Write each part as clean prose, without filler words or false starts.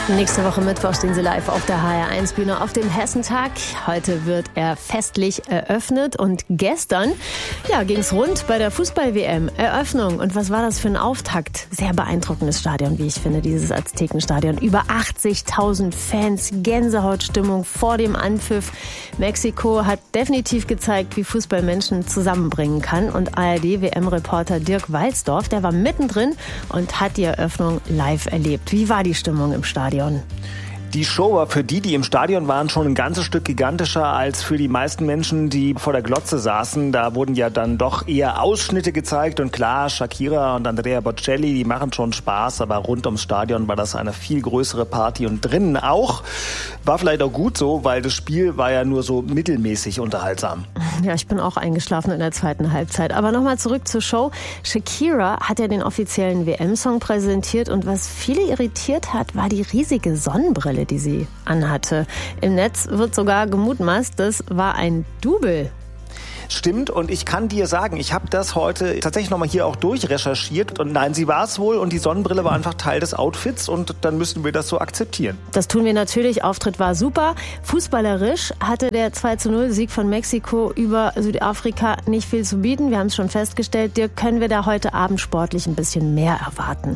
Nächste Woche Mittwoch stehen sie live auf der HR1-Bühne auf dem Hessentag. Heute wird er festlich eröffnet und gestern ging es rund bei der Fußball-WM. Eröffnung. Und was war das für ein Auftakt? Sehr beeindruckendes Stadion, wie ich finde, dieses Aztekenstadion. Über 80.000 Fans, Gänsehautstimmung vor dem Anpfiff. Mexiko hat definitiv gezeigt, wie Fußball Menschen zusammenbringen kann. Und ARD-WM-Reporter Dirk Walzdorf, der war mittendrin und hat die Eröffnung live erlebt. Wie war die Stimmung im Stadion? Die Show war für die im Stadion waren, schon ein ganzes Stück gigantischer als für die meisten Menschen, die vor der Glotze saßen. Da wurden ja dann doch eher Ausschnitte gezeigt. Und klar, Shakira und Andrea Bocelli, die machen schon Spaß. Aber rund ums Stadion war das eine viel größere Party. Und drinnen auch. War vielleicht auch gut so, weil das Spiel war ja nur so mittelmäßig unterhaltsam. Ja, ich bin auch eingeschlafen in der zweiten Halbzeit. Aber nochmal zurück zur Show. Shakira hat ja den offiziellen WM-Song präsentiert. Und was viele irritiert hat, war die riesige Sonnenbrille, die sie anhatte. Im Netz wird sogar gemutmaßt, das war ein Double. Stimmt, und ich kann dir sagen, ich habe das heute tatsächlich nochmal hier auch durchrecherchiert. Und nein, sie war es wohl und die Sonnenbrille war einfach Teil des Outfits und dann müssen wir das so akzeptieren. Das tun wir natürlich. Auftritt war super. Fußballerisch hatte der 2:0-Sieg von Mexiko über Südafrika nicht viel zu bieten. Wir haben es schon festgestellt. Dirk, können wir da heute Abend sportlich ein bisschen mehr erwarten?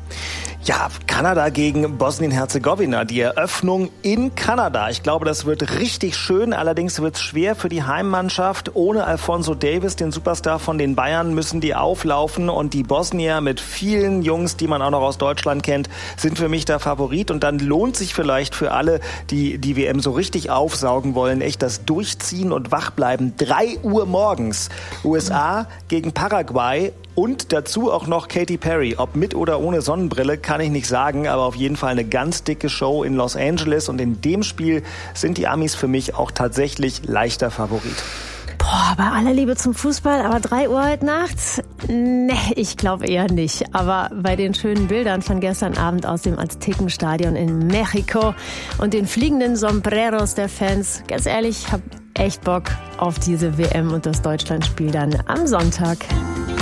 Ja, Kanada gegen Bosnien-Herzegowina, die Eröffnung in Kanada. Ich glaube, das wird richtig schön. Allerdings wird es schwer für die Heimmannschaft. Ohne Alphonso Davies, den Superstar von den Bayern, müssen die auflaufen. Und die Bosnier mit vielen Jungs, die man auch noch aus Deutschland kennt, sind für mich der Favorit. Und dann lohnt sich vielleicht für alle, die die WM so richtig aufsaugen wollen, echt das Durchziehen und Wachbleiben. 3 Uhr morgens. USA gegen Paraguay. Und dazu auch noch Katy Perry. Ob mit oder ohne Sonnenbrille, kann ich nicht sagen, aber auf jeden Fall eine ganz dicke Show in Los Angeles. Und in dem Spiel sind die Amis für mich auch tatsächlich leichter Favorit. Boah, bei aller Liebe zum Fußball, aber 3 Uhr heute nachts? Nee, ich glaube eher nicht. Aber bei den schönen Bildern von gestern Abend aus dem Aztekenstadion in Mexiko und den fliegenden Sombreros der Fans, ganz ehrlich, ich habe echt Bock auf diese WM und das Deutschlandspiel dann am Sonntag.